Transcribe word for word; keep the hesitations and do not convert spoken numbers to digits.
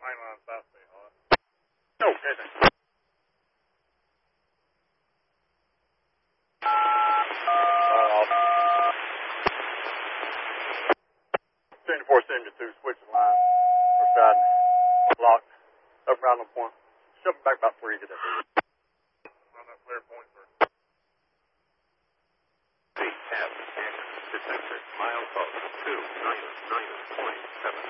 Main line south stay hot. No, anything. Uh, seventy-four seventy-two, switching line. We're siding. Locked. Up around the point. Shove it back about three to that. On that flare point, sir. F, detected, miles off, two, nine, nine, point seven.